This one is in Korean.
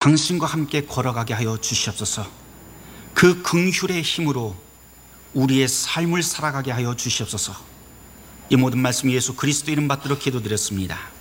당신과 함께 걸어가게 하여 주시옵소서. 그 긍휼의 힘으로 우리의 삶을 살아가게 하여 주시옵소서. 이 모든 말씀 예수 그리스도 이름 받들어 기도드렸습니다.